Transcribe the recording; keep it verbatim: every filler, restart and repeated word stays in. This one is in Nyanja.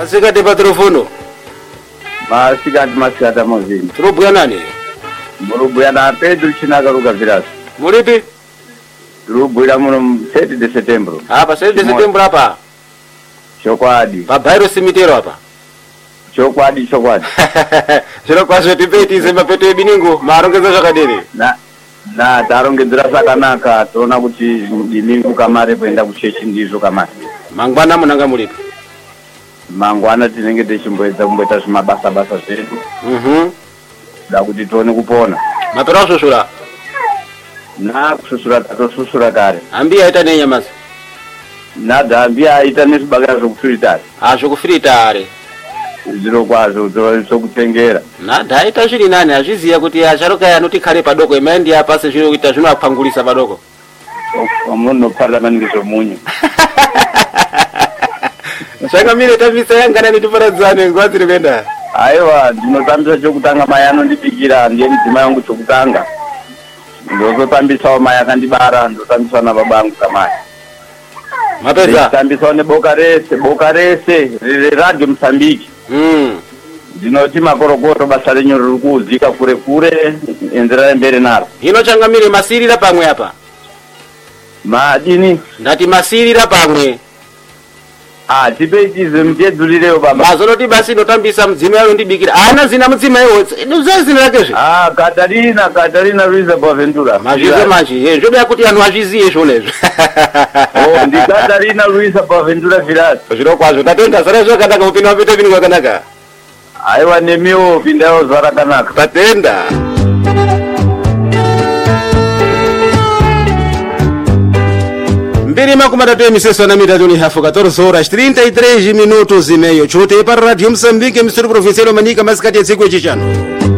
Masikati pa telefono. Masikati masikati mozini. Turubwa nani? Murubwa na Pedro Chinagaruka Viras. Muripi? Turubwa muno sete de setembro. Hapa sete de setembro hapa. Chokwadi. Pa bairo simitero hapa. Chokwadi chokwadi. Chiro kwazo tipeti sema pete biningo marongeza zvakadini. Na na tarongedzera sakanaka tona kuti biningo kamare kuenda kuchechi ndizvo kamare. Mangwana munanga muripi? Mangwana tinenge techimboedza kumboita zvimabasa basa zvedu. Mhm. Da kuti tione kupona. Mapera kususura. Na kususura tatosusura kare. Ambi aita nenyamazi. Na dambi aita nezvibagara zvokufritari. Ah, zvokufritari. Zviro kwazvo zvokutengera. Na daita zviri nani azviziya kuti acharuka yanoti kare padoko emaindi apa se zviro kuita zvinopangulisa padoko. Munhu parla maningi zvomunyu. Saka mire tamisa yangana nitiparadzane nguva dziri kuenda. Aiwa ndinotambisa chokutanga mai anondipikira ndiye mudzimai wangu chokutanga. Ndozotambisawo mai akandibara ndotambisa nababa angu kamai. Mapedza. Tambisawo neboka rese boka rese reradio Msambiki. Mm. Ndinoti makorokoro basa renyu riri kuuzika kure kure enderera mberi naro. Hino changamire masirira pamwe apa. Madini? Ndati masirira pamwe. Ah, tipechize mtedzulireo baba. Mazonoti basi ndotambisa mudzimai yayo ndibikira. Ana zina mudzimai yayo. Ndozai zina rake zve. Ah, Katarina, Katarina Luisa Boaventura. Mazvize manje. Ye, zvoda kuti anhu azviziye zvonezvo. Oh, ndi Katarina Luisa Boaventura Vilas. Zviro kwazvo tatenda zara zvakanaka upinda wapita pini kwakanaka. Aiwa nemiwo pindawo zvarakanaka. Tatenda. Mbiri makumi matatu emiseso na mitatu ni hafu quatorze horas trinta e três minutos e meio. Chote para Radio Moçambique, Mistura Provincial Manica, Mascate, Zico Chichano.